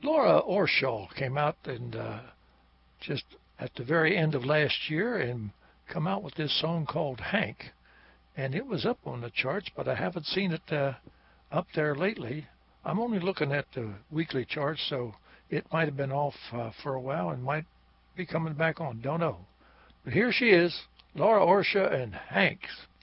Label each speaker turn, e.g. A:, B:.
A: Laura Orshaw came out and just at the very end of last year and come out with this song called Hank. And it was up on the charts, but I haven't seen it up there lately. I'm only looking at the weekly charts, so it might have been off for a while and might be coming back on. Don't know. But here she is, Laura Orsha and Hank.